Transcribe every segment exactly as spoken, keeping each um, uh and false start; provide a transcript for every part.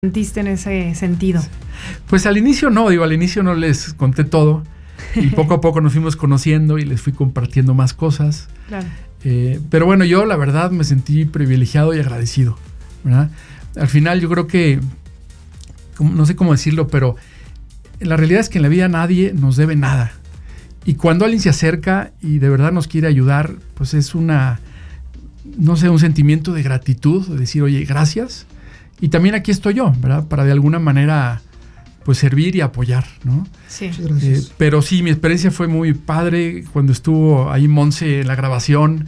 sentiste en ese sentido? Pues al inicio no, digo, al inicio no les conté todo y poco a poco nos fuimos conociendo y les fui compartiendo más cosas. Claro. Eh, pero bueno, yo la verdad me sentí privilegiado y agradecido, ¿verdad? Al final yo creo que, no sé cómo decirlo, pero la realidad es que en la vida nadie nos debe nada. Y cuando alguien se acerca y de verdad nos quiere ayudar, pues es una, no sé, un sentimiento de gratitud, de decir, oye, gracias. Y también aquí estoy yo, ¿verdad? Para de alguna manera, pues servir y apoyar, ¿no? Sí. Eh, pero sí, mi experiencia fue muy padre cuando estuvo ahí Monse en la grabación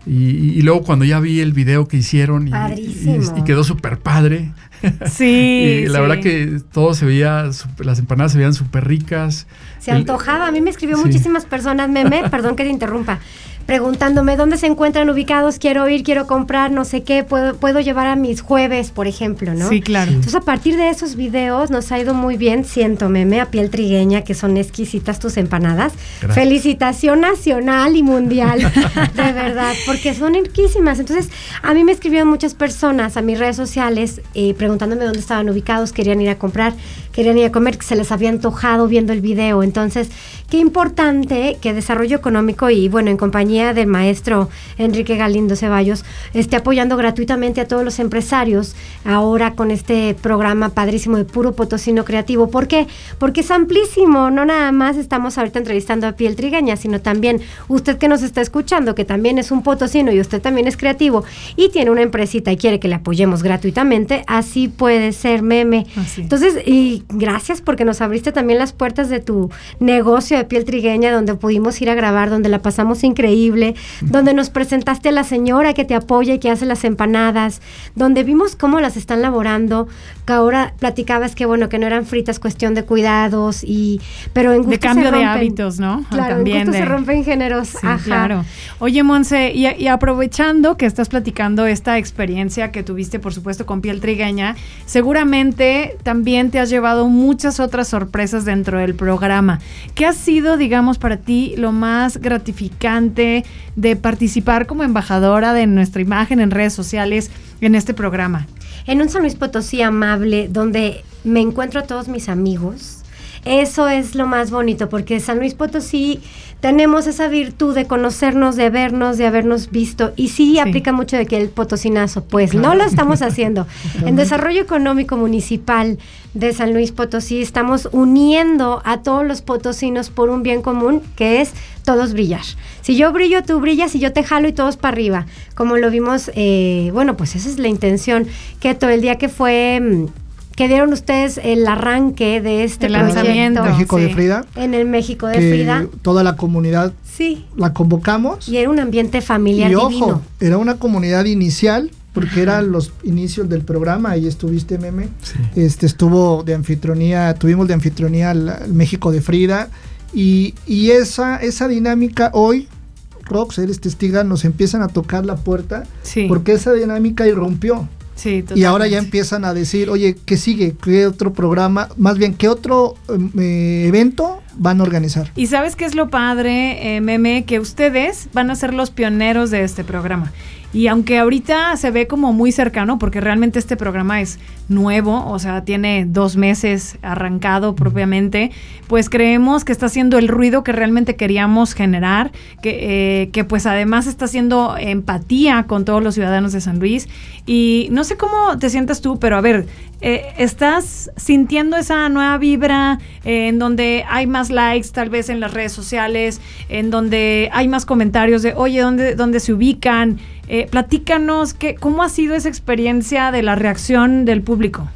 y, y luego cuando ya vi el video que hicieron y, y, y quedó súper padre. Sí. Y la sí. verdad que todo se veía, super, las empanadas se veían súper ricas. Se antojaba. A mí me escribió sí. muchísimas personas, meme, perdón que te interrumpa, preguntándome dónde se encuentran ubicados, quiero ir, quiero comprar, no sé qué, puedo, puedo llevar a mis jueves, por ejemplo, ¿no? Sí, claro. Entonces, a partir de esos videos nos ha ido muy bien, siento, meme, a piel trigueña, que son exquisitas tus empanadas. Gracias. Felicitación nacional y mundial, de verdad, porque son riquísimas. Entonces, a mí me escribieron muchas personas a mis redes sociales eh, preguntándome dónde estaban ubicados, querían ir a comprar, querían ir a comer, que se les había antojado viendo el video. Entonces, qué importante que Desarrollo Económico y, bueno, en compañía del maestro Enrique Galindo Ceballos esté apoyando gratuitamente a todos los empresarios ahora con este programa padrísimo de Puro Potosino Creativo. ¿Por qué? Porque es amplísimo, no nada más estamos ahorita entrevistando a piel trigueña, sino también usted que nos está escuchando, que también es un potosino y usted también es creativo y tiene una empresita y quiere que le apoyemos gratuitamente, así puede ser, meme. Así. Entonces, y gracias porque nos abriste también las puertas de tu negocio de piel trigueña, donde pudimos ir a grabar, donde la pasamos increíble, donde nos presentaste a la señora que te apoya y que hace las empanadas, donde vimos cómo las están laborando, que ahora platicabas que bueno, que no eran fritas, cuestión de cuidados, y pero en gusto de cambio se rompen, de hábitos, ¿no? Claro, también en gusto de... se rompen géneros. Sí, Ajá. Claro. Oye, Monse, y, y aprovechando que estás platicando esta experiencia que tuviste, por supuesto, con piel trigueña, seguramente también te has llevado muchas otras sorpresas dentro del programa. ¿Qué ha sido, digamos, para ti lo más gratificante de participar como embajadora de nuestra imagen en redes sociales en este programa? En un San Luis Potosí amable, donde me encuentro a todos mis amigos, eso es lo más bonito, porque San Luis Potosí tenemos esa virtud de conocernos, de vernos, de habernos visto, y sí, sí. aplica mucho de que el potosinazo, pues claro. no lo estamos haciendo. En Desarrollo Económico Municipal de San Luis Potosí estamos uniendo a todos los potosinos por un bien común, que es todos brillar. Si yo brillo, tú brillas, y yo te jalo y todos para arriba. Como lo vimos, eh, bueno, pues esa es la intención, que todo el día que fue... que dieron ustedes el arranque de este el proyecto. lanzamiento. México sí. de Frida. En el México de que Frida. Toda la comunidad sí. la convocamos. Y era un ambiente familiar y divino. ojo, era una comunidad inicial, porque eran los inicios del programa, ahí estuviste, meme. Sí. Este estuvo de anfitrionía, tuvimos de anfitrionía al, al México de Frida, y, y esa, esa dinámica hoy, Rox, eres testiga, nos empiezan a tocar la puerta, sí. porque esa dinámica irrumpió. Sí, y ahora ya empiezan a decir, oye, ¿qué sigue? ¿Qué otro programa? Más bien, ¿qué otro eh, evento van a organizar? Y ¿sabes qué es lo padre, eh, meme? Que ustedes van a ser los pioneros de este programa. Y aunque ahorita se ve como muy cercano, porque realmente este programa es nuevo, o sea, tiene dos meses arrancado propiamente, pues creemos que está haciendo el ruido que realmente queríamos generar, que, eh, que pues además está haciendo empatía con todos los ciudadanos de San Luis. Y no sé cómo te sientas tú, pero a ver, eh, ¿estás sintiendo esa nueva vibra eh, en donde hay más likes tal vez en las redes sociales, en donde hay más comentarios de, oye, ¿dónde, dónde se ubican? Eh, platícanos, que, ¿cómo ha sido esa experiencia de la reacción del público?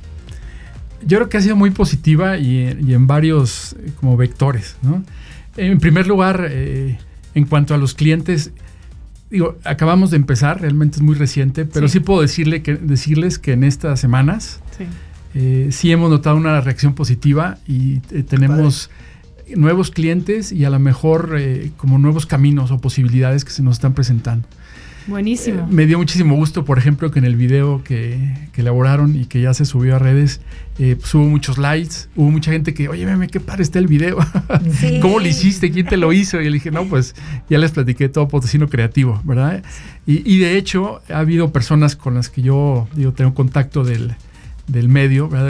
Yo creo que ha sido muy positiva y, y en varios eh, como vectores, ¿no? En primer lugar, eh, en cuanto a los clientes, digo, acabamos de empezar, realmente es muy reciente, pero sí, sí puedo decirle que, decirles que en estas semanas sí. Eh, sí hemos notado una reacción positiva y eh, tenemos nuevos clientes y a lo mejor eh, como nuevos caminos o posibilidades que se nos están presentando. Buenísimo. Eh, me dio muchísimo gusto, por ejemplo, que en el video que, que elaboraron y que ya se subió a redes, eh, pues hubo muchos likes, hubo mucha gente que, oye, meme, qué padre está el video. Sí. ¿Cómo lo hiciste? ¿Quién te lo hizo? Y yo le dije, no, pues ya les platiqué todo Potosino Creativo, ¿verdad? Y, y de hecho, ha habido personas con las que yo digo, tengo contacto del, del medio, ¿verdad?